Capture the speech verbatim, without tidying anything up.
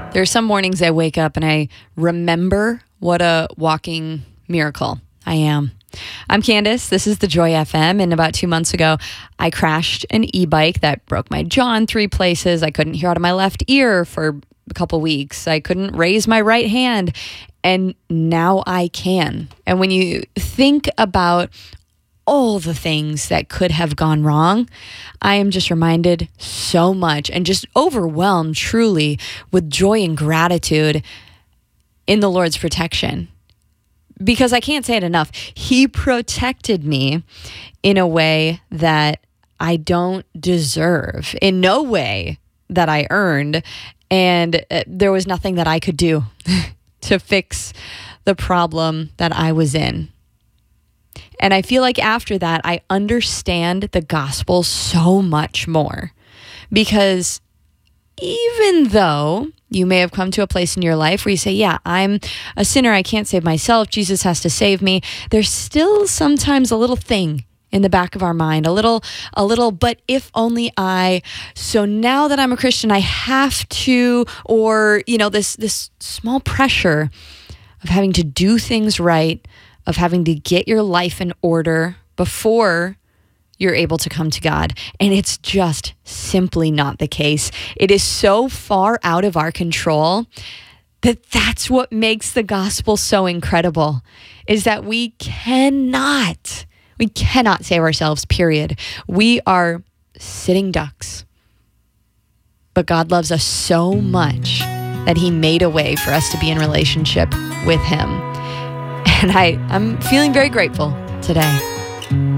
There are some mornings I wake up and I remember what a walking miracle I am. I'm Candace. This is the Joy F M. And about two months ago, I crashed an e-bike that broke my jaw in three places. I couldn't hear out of my left ear for a couple weeks. I couldn't raise my right hand. And now I can. And when you think about all the things that could have gone wrong, I am just reminded so much and just overwhelmed truly with joy and gratitude in the Lord's protection. Because I can't say it enough. He protected me in a way that I don't deserve, in no way that I earned. And uh, there was nothing that I could do to fix the problem that I was in. And I feel like after that, I understand the gospel so much more. Because even though you may have come to a place in your life where you say, yeah, I'm a sinner, I can't save myself, Jesus has to save me, there's still sometimes a little thing in the back of our mind, a little, a little, but if only I, so now that I'm a Christian, I have to, or, you know, this, this small pressure of having to do things right, of having to get your life in order before you're able to come to God. And it's just simply not the case. It is so far out of our control that that's what makes the gospel so incredible, is that we cannot, we cannot save ourselves, period. We are sitting ducks. But God loves us so much that he made a way for us to be in relationship with him. And I, I'm feeling very grateful today.